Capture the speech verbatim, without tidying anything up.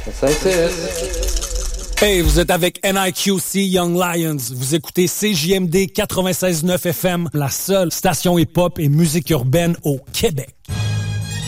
Ça existe. Hey, vous êtes avec N I Q C Young Lions. Vous écoutez C J M D quatre-vingt-seize neuf F M, la seule station hip-hop et musique urbaine au Québec.